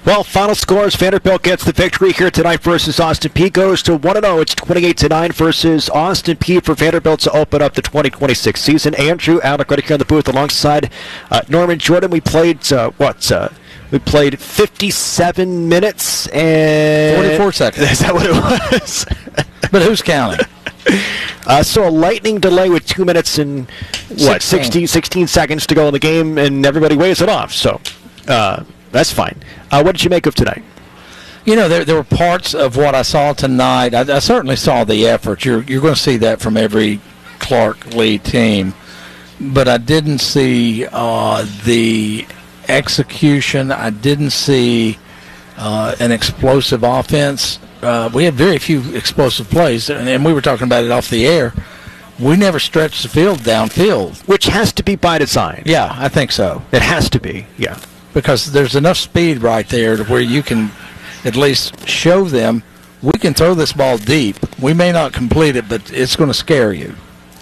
Well, final scores, Vanderbilt gets the victory here tonight versus Austin Peay. Goes to 1-0. It's 28-9 versus Austin Peay for Vanderbilt to open up the 2026 season. Andrew Alec right here in the booth alongside Norman Jordan. We played, we played 57 minutes and 44 seconds. Is that what it was? But who's counting? So a lightning delay with 2 minutes and 16 seconds to go in the game, and everybody weighs it off. So that's fine. What did you make of tonight? You know, there were parts of what I saw tonight. I certainly saw the effort. You're going to see that from every Clark Lee team. But I didn't see the execution. I didn't see an explosive offense. We had very few explosive plays, and we were talking about it off the air. We never stretched the field downfield. Which has to be by design. Yeah, I think so. It has to be, yeah. Because there's enough speed right there to where you can at least show them, we can throw this ball deep. We may not complete it, but it's going to scare you.